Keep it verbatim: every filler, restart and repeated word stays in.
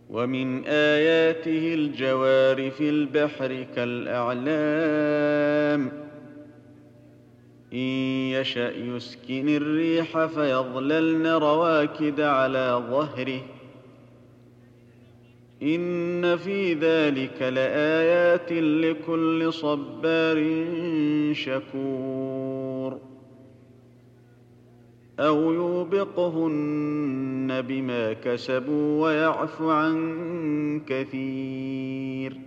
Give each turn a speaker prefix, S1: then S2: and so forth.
S1: ومن آياته الجوار في البحر كالأعلام إن يشأ يسكن الريح فيظللن رواكد على ظهره إن في ذلك لآيات لكل صبار شكور أو يوبقهن بما كسبوا ويعف عن كثير